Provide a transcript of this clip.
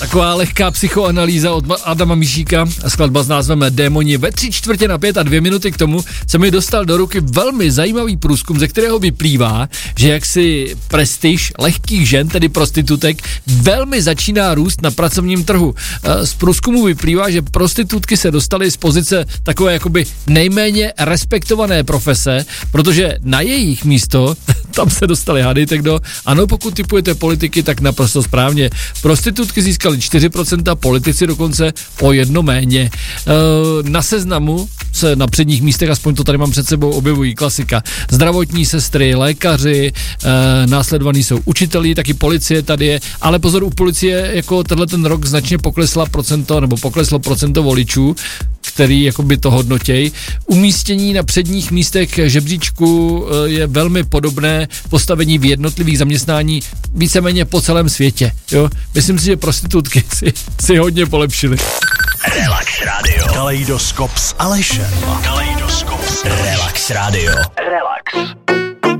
Taková lehká psychoanalýza od Adama Mišíka a skladba s názvem Démoni. Ve 3:45 a 2 minuty k tomu se mi dostal do ruky velmi zajímavý průzkum, ze kterého vyplývá, že jaksi prestiž lehkých žen, tedy prostitutek, velmi začíná růst na pracovním trhu. Z průzkumu vyplývá, že prostitutky se dostaly z pozice takové jakoby nejméně respektované profese, protože na jejich místo tam se dostali, hádejte kdo. Ano, pokud typujete politiky, tak naprosto správně. Prostitutky získaly 4%, politici dokonce o 1 méně. Na seznamu se na předních místech, aspoň to tady mám před sebou, objevují klasika. Zdravotní sestry, lékaři, následovaný jsou učitelí, taky policie tady je, ale pozor, u policie jako tenhle ten rok značně pokleslo procento voličů, který jakoby to hodnotěj. Umístění na předních místech žebříčku je velmi podobné postavení v jednotlivých zaměstnání víceméně po celém světě. Jo? Myslím si, že prostitutky si hodně polepšily. Relax Radio. Kaleidoskop s Alešem. Relax Radio. Relax.